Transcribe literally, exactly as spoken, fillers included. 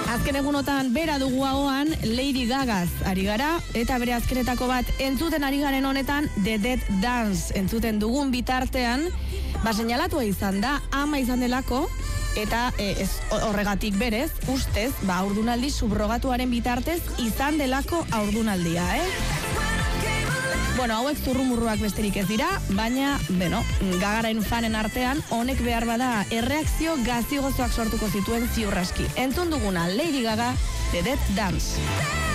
Azken egunotan bera dugu ahoan Lady Gagaz ari gara, eta bere azkenetako bat entzuten ari garen honetan The Dead Dance entzuten dugun bitartean, ba seinalatua izan da, ama izan delako, eta e, ez, horregatik berez, ustez, ba haurdunaldi subrogatuaren bitartez izan delako haurdunaldia, eh? Bueno, hauek zurrumurruak besterik ez dira, baina, beno, Gagaren fanen artean, honek behar bada erreakzio gazigozoak sortuko zituen ziurraski. Entzun duguna, Lady Gaga, The Dead Dance.